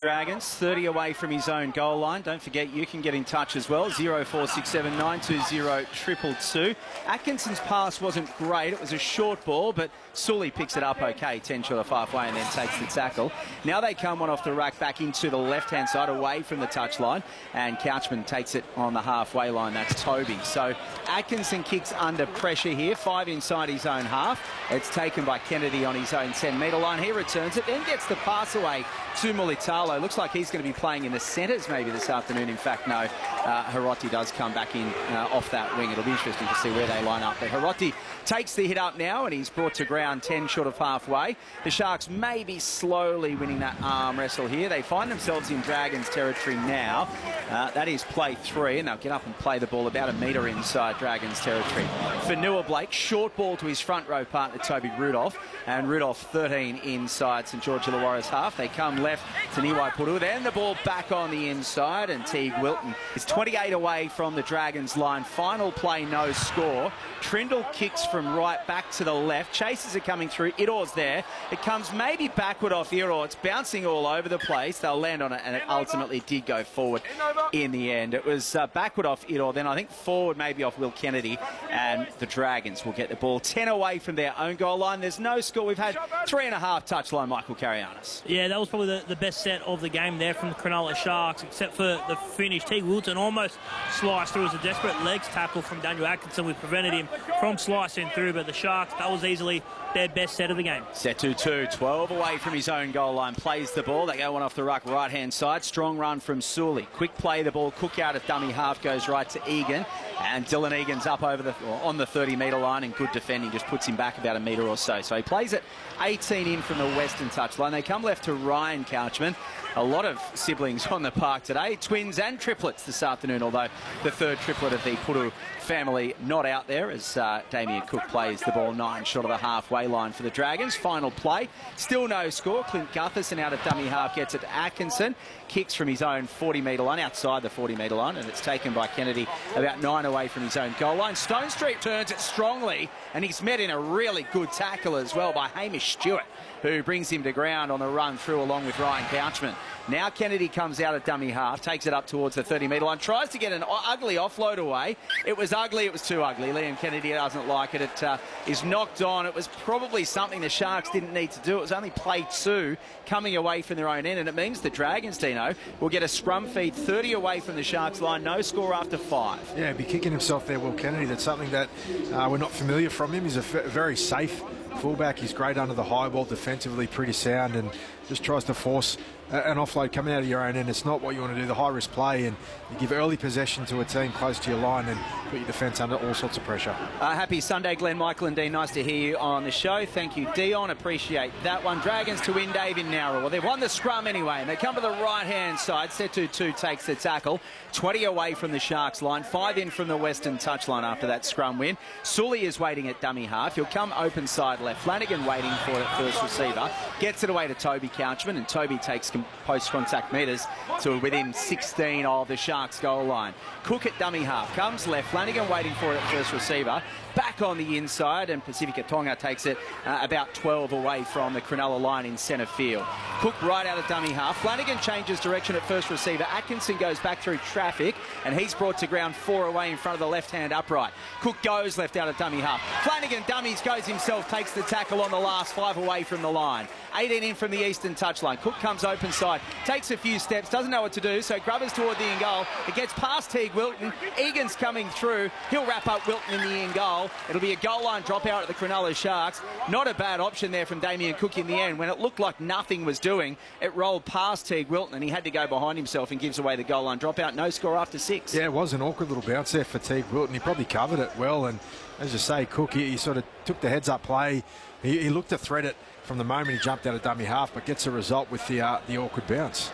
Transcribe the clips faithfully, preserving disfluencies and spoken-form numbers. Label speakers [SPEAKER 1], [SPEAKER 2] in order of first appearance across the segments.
[SPEAKER 1] Dragons, thirty away from his own goal line. Don't forget, you can get in touch as well, zero four six seven nine two zero two two two. Atkinson's pass wasn't great. It was a short ball, but Sully picks it up okay, ten short of halfway, and then takes the tackle. Now they come one off the rack back into the left-hand side, away from the touchline, and Couchman takes it on the halfway line. That's Toby. So Atkinson kicks under pressure here, five inside his own half. It's taken by Kennedy on his own ten metre line. He returns it, then gets the pass away to Mulitalo. Looks like he's going to be playing in the centres maybe this afternoon. In fact, no, uh, Hiroti does come back in uh, off that wing. It'll be interesting to see where they line up. But Hiroti takes the hit up now, and he's brought to ground ten short of halfway. The Sharks may be slowly winning that arm wrestle here. They find themselves in Dragons territory now. Uh, that is play three, and they'll get up and play the ball about a metre inside Dragons territory. For Noah Blake, short ball to his front row partner Toby Rudolph, and Rudolph thirteen inside St George Illawarra's half. They come left to Niwai Puru, then the ball back on the inside, and Teague Wilton is twenty-eight away from the Dragons line. Final play, no score. Trindle kicks from right back to the left. Chasers are coming through. Idor's there. It comes maybe backward off Idor. It's bouncing all over the place. They'll land on it, and it ultimately did go forward in the end. It was uh, backward off Idor, then I think forward maybe off Will Kennedy, and the Dragons will get the ball ten away from their own goal line. There's no score. We've had three and a half touchline, Michael Carianis.
[SPEAKER 2] Yeah, that was probably the, the best set of the game there from the Cronulla Sharks, except for the finish. Teague Wilton almost sliced through as a desperate legs tackle from Daniel Atkinson, which prevented him from slicing through, but the Sharks, that was easily their best set of the game.
[SPEAKER 1] Set two two, twelve away from his own goal line, plays the ball. They go one off the ruck right-hand side. Strong run from Sully. Quick play the ball. Cook out at dummy half, goes right to Egan. And Dylan Egan's up over the on the thirty metre line, and good defending just puts him back about a metre or so. So he plays it eighteen in from the western touchline. They come left to Ryan Couchman. A lot of siblings on the park today. Twins and triplets this afternoon, although the third triplet of the Puru family not out there, as uh, Damien Cook plays the ball nine short of the halfway line for the Dragons. Final play, still no score. Clint Gutherson out of dummy half gets it to Atkinson. Kicks from his own forty metre line, outside the forty metre line, and it's taken by Kennedy about nine away from his own goal line. Stone Street turns it strongly, and he's met in a really good tackle as well by Hamish Stewart, who brings him to ground on the run through along with Ryan Couchman. Now Kennedy comes out at dummy half, takes it up towards the thirty metre line, tries to get an ugly offload away. It was ugly, it was too ugly. Liam Kennedy doesn't like it. It uh, is knocked on. It was probably something the Sharks didn't need to do. It was only play two coming away from their own end, and it means the Dragons, Dino, will get a scrum feed thirty away from the Sharks line. No score after five.
[SPEAKER 3] Yeah, he'd be kicking himself there, Will Kennedy. That's something that uh, we're not familiar from him. He's a very safe fullback. He's great under the high ball, defensively pretty sound, and just tries to force an offload coming out of your own end. It's not what you want to do, the high-risk play, and you give early possession to a team close to your line and put your defence under all sorts of pressure.
[SPEAKER 1] Uh, happy Sunday, Glenn, Michael and Dean. Nice to hear you on the show. Thank you, Dion. Appreciate that one. Dragons to win, Dave, in Nowra. Well, they've won the scrum anyway, and they come to the right-hand side. Setu two takes the tackle. twenty away from the Sharks line. Five in from the western touchline after that scrum win. Sully is waiting at dummy half. He'll come open side left. Flanagan waiting for it, first receiver. Gets it away to Toby Couchman, and Toby takes post-contact metres to within sixteen of the Sharks goal line. Cook at dummy half, comes left. Flanagan waiting for it at first receiver. Back on the inside, and Pacifica Tonga takes it uh, about twelve away from the Cronulla line in centre field. Cook right out of dummy half. Flanagan changes direction at first receiver. Atkinson goes back through traffic, and he's brought to ground four away in front of the left-hand upright. Cook goes left out of dummy half. Flanagan dummies, goes himself, takes the tackle on the last five away from the line. eighteen in from the eastern touchline. Cook comes open side, takes a few steps, doesn't know what to do, so grubbers toward the in goal. It gets past Teague Wilton. Egan's coming through. He'll wrap up Wilton in the in goal. It'll be a goal line dropout at the Cronulla Sharks. Not a bad option there from Damien Cook in the end. When it looked like nothing was doing, it rolled past Teague Wilton, and he had to go behind himself and gives away the goal line dropout. No score after six.
[SPEAKER 3] Yeah, it was an awkward little bounce there for Teague Wilton. He probably covered it well, and as you say, Cook, he, he sort of took the heads-up play. He, he looked to thread it from the moment he jumped out of dummy half, but gets a result with the uh, the awkward bounce.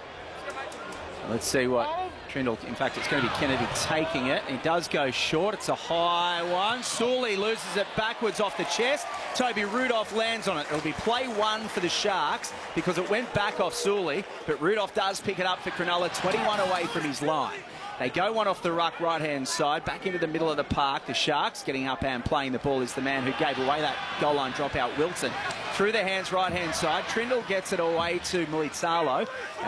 [SPEAKER 1] Let's see what Trindle, in fact, it's going to be Kennedy taking it. He does go short. It's a high one. Sully loses it backwards off the chest. Toby Rudolph lands on it. It'll be play one for the Sharks because it went back off Sully, but Rudolph does pick it up for Cronulla, twenty-one away from his line. They go one off the ruck right-hand side, back into the middle of the park. The Sharks getting up and playing the ball is the man who gave away that goal line dropout, Wilson. Through the hands right-hand side. Trindle gets it away to Mulitalo.